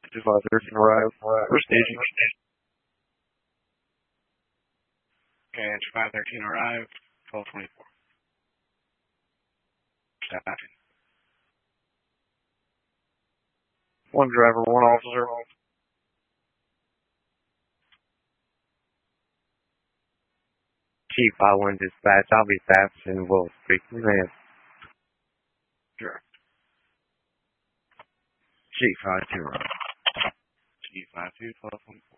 Just 513 arrived. We're staging. Okay, it's 513 arrived. 1224. Staffing. One driver, one officer. Chief, I-1 dispatch. I'll be fast and we'll speak to them. Sure. Chief, 5-2. Chief 52, 1224.